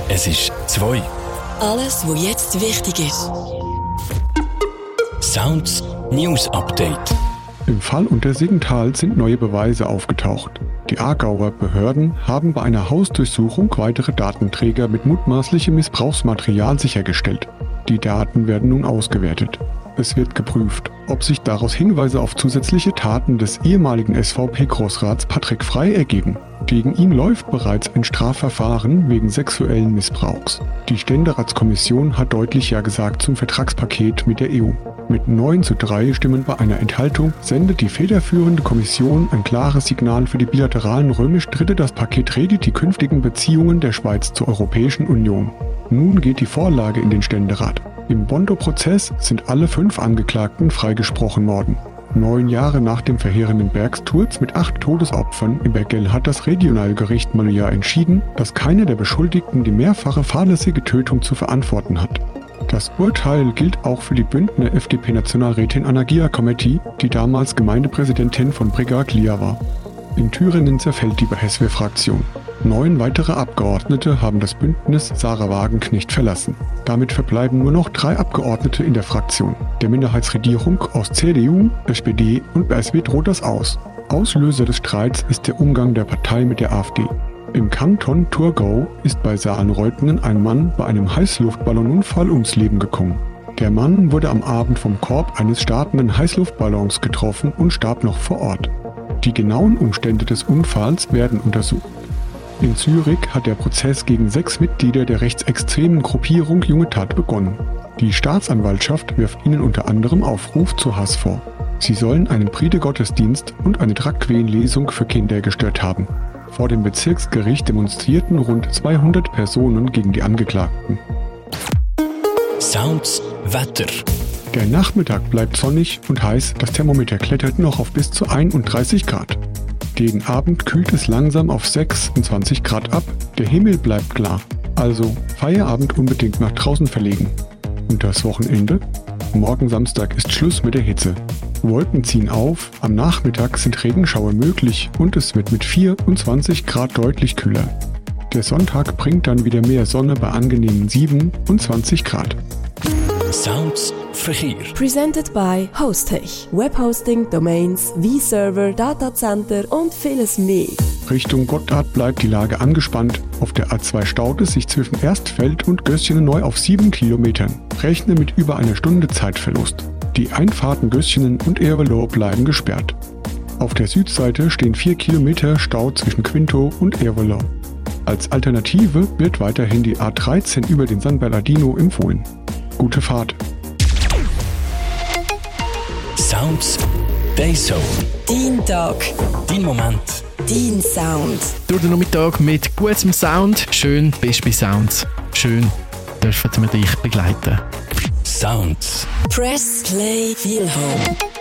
Es ist 2. Alles, was jetzt wichtig ist. Sounds News Update. Im Fall Untersiggenthal sind neue Beweise aufgetaucht. Die Aargauer Behörden haben bei einer Hausdurchsuchung weitere Datenträger mit mutmaßlichem Missbrauchsmaterial sichergestellt. Die Daten werden nun ausgewertet. Es wird geprüft, ob sich daraus Hinweise auf zusätzliche Taten des ehemaligen SVP-Großrats Patrick Frey ergeben. Gegen ihn läuft bereits ein Strafverfahren wegen sexuellen Missbrauchs. Die Ständeratskommission hat deutlich Ja gesagt zum Vertragspaket mit der EU. Mit 9:3 Stimmen bei einer Enthaltung sendet die federführende Kommission ein klares Signal für die bilateralen Römisch-Dritte. Das Paket regelt die künftigen Beziehungen der Schweiz zur Europäischen Union. Nun geht die Vorlage in den Ständerat. Im Bondo-Prozess sind alle 5 Angeklagten freigesprochen worden. 9 Jahre nach dem verheerenden Bergsturz mit 8 Todesopfern in Bergell hat das Regionalgericht Manuja entschieden, dass keiner der Beschuldigten die mehrfache fahrlässige Tötung zu verantworten hat. Das Urteil gilt auch für die Bündner FDP-Nationalrätin Anna Giacometti, die damals Gemeindepräsidentin von Bregaglia war. In Thüringen zerfällt die BHSW-Fraktion. 9 weitere Abgeordnete haben das Bündnis Sarah Wagenknecht verlassen. Damit verbleiben nur noch 3 Abgeordnete in der Fraktion. Der Minderheitsregierung aus CDU, SPD und BSW droht das aus. Auslöser des Streits ist der Umgang der Partei mit der AfD. Im Kanton Thurgau ist bei Saarbrücken ein Mann bei einem Heißluftballonunfall ums Leben gekommen. Der Mann wurde am Abend vom Korb eines startenden Heißluftballons getroffen und starb noch vor Ort. Die genauen Umstände des Unfalls werden untersucht. In Zürich hat der Prozess gegen 6 Mitglieder der rechtsextremen Gruppierung Junge Tat begonnen. Die Staatsanwaltschaft wirft ihnen unter anderem Aufruf zu Hass vor. Sie sollen einen Predigottesdienst und eine Drag-Queen-Lesung für Kinder gestört haben. Vor dem Bezirksgericht demonstrierten rund 200 Personen gegen die Angeklagten. Sounds Wetter. Der Nachmittag bleibt sonnig und heiß, das Thermometer klettert noch auf bis zu 31 Grad. Gegen Abend kühlt es langsam auf 26 Grad ab, der Himmel bleibt klar. Also Feierabend unbedingt nach draußen verlegen. Und das Wochenende? Morgen Samstag ist Schluss mit der Hitze. Wolken ziehen auf, am Nachmittag sind Regenschauer möglich und es wird mit 24 Grad deutlich kühler. Der Sonntag bringt dann wieder mehr Sonne bei angenehmen 27 Grad. Sounds Verkehr. Presented by Hostech. Webhosting, Domains, V-Server, Datacenter und vieles mehr. Richtung Gotthard bleibt die Lage angespannt. Auf der A2 staut es sich zwischen Erstfeld und Göschenen neu auf 7 Kilometern. Rechne mit über einer Stunde Zeitverlust. Die Einfahrten Göschenen und Ervelo bleiben gesperrt. Auf der Südseite stehen 4 Kilometer Stau zwischen Quinto und Ervelo. Als Alternative wird weiterhin die A13 über den San Bernardino empfohlen. Gute Fahrt! Sounds Dayzone. Dein Tag. Dein Moment. Dein Sound. Durch den Nachmittag mit gutem Sound. Schön bist du bei Sounds. Schön dürfen wir dich begleiten. Sounds. Press Play Feel Home.